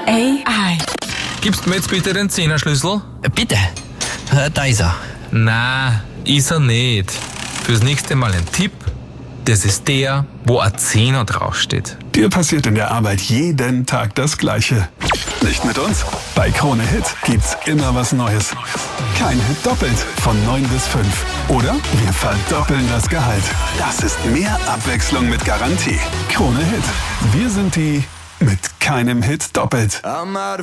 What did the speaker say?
AI. Gibst mir jetzt bitte den Zehnerschlüssel? Bitte. Da ist er. Na, ist er nicht. Fürs nächste Mal ein Tipp. Das ist der, wo ein Zehner draufsteht. Dir passiert in der Arbeit jeden Tag das Gleiche. Nicht mit uns? Bei Krone Hit gibt's immer was Neues. Kein Hit doppelt von 9 bis 5. Oder wir verdoppeln das Gehalt. Das ist mehr Abwechslung mit Garantie. Krone Hit. Wir sind die mit keinem Hit doppelt.